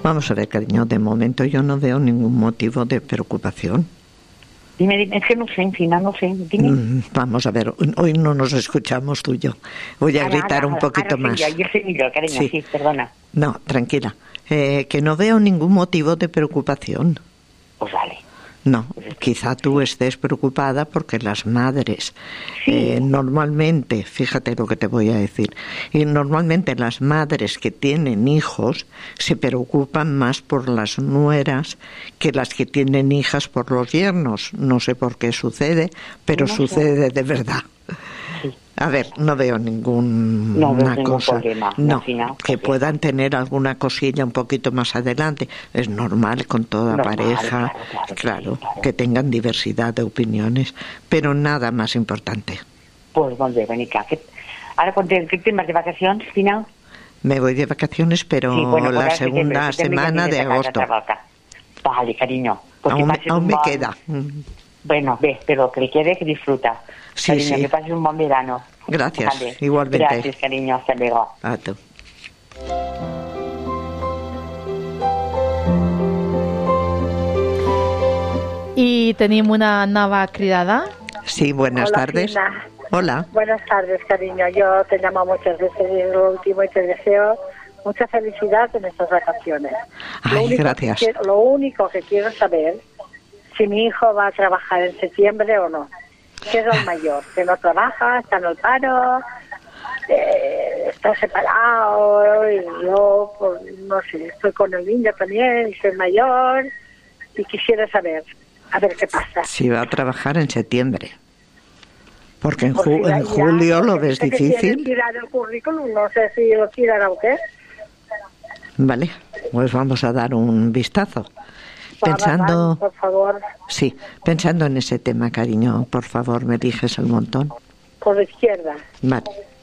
Vamos a ver, cariño, de momento yo no veo ningún motivo de preocupación. Dime, es que no sé, en fin, no sé, dime. Vamos a ver, hoy no nos escuchamos tú y yo. Voy a gritar un poquito más. Yo soy yo, cariño, sí, perdona. No, tranquila. Que no veo ningún motivo de preocupación. Pues vale. No, quizá tú estés preocupada porque las madres, normalmente, fíjate lo que te voy a decir, y normalmente las madres que tienen hijos se preocupan más por las nueras que las que tienen hijas por los yernos. No sé por qué sucede, pero sucede de verdad. Sí. A ver, no veo ninguna cosa, problema, que puedan tener alguna cosilla un poquito más adelante. Es normal con toda pareja, claro, que tengan diversidad de opiniones, pero nada más importante. Pues molt bé, bonica. Ahora, ¿qué temas de vacaciones, final? Me voy de vacaciones, pero la segunda semana de agosto. Vale, cariño. Pues aún me queda. Bueno, ve, pero que le quede, que disfruta. Sí, cariño, sí. que pases un buen verano. Gracias, vale. igualmente. Gracias, cariño, hasta luego. A tu. I tenim una nova cridada. Sí, buenas tardes. Gina. Hola. Buenas tardes, cariño. Yo te llamo muchas veces y es lo último y te deseo mucha felicidad en estas vacaciones. Ay, gracias. Lo único que quiero saber si mi hijo va a trabajar en septiembre o no. Que es el mayor, que no trabaja, está en el paro, está separado, y yo, pues, no sé, estoy con el niño también, y soy mayor, y quisiera saber, a ver qué pasa. Si va a trabajar en septiembre. Porque en julio lo ves difícil. Tirar el currículum, no sé si lo tirará o qué. Vale, pues vamos a dar un vistazo. Pensando, por favor. Sí, pensando en ese tema, cariño, por favor, me dijes el montón. Por la izquierda. Vale.